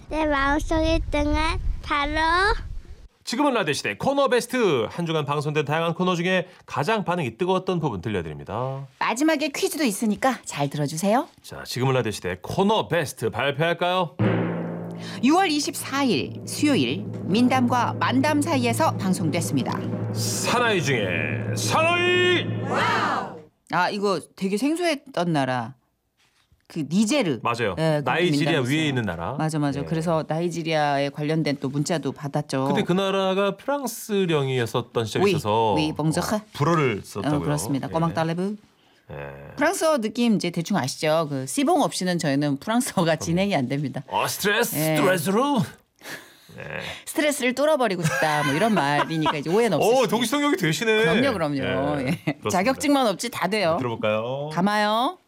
내 마음속에 있던 건 바로 지금은 라디오 시대 코너 베스트. 한 주간 방송된 다양한 코너 중에 가장 반응이 뜨거웠던 부분 들려드립니다. 마지막에 퀴즈도 있으니까 잘 들어주세요. 자, 지금은 라디오 시대 코너 베스트 발표할까요? 6월 24일 수요일 민담과 만담 사이에서 방송됐습니다. 사나이 중에 사나이. 아 이거 되게 생소했던 나라. 그 니제르. 맞아요. 예, 거기 나이지리아 민담 위에 있어요. 있는 나라. 맞아. 예. 그래서 나이지리아에 관련된 또 문자도 받았죠. 근데 그 나라가 프랑스령이었었던 시절이 있어서 위, 봉저크. 불어를 썼다고요. 그렇습니다. 예. 꼬막 달레브. 예. 프랑스어 느낌 이제 대충 아시죠? 그 시봉 없이는 저희는 프랑스어가 진행이 안 됩니다. 스트레스로. 스트레스를 뚫어버리고 싶다 뭐 이런 말이니까 이제 오해는 없으시죠. 동시통역이 되시네. 그럼요. 예. 예. 그렇습니다. 자격증만 없지 다 돼요. 들어볼까요? 감아요.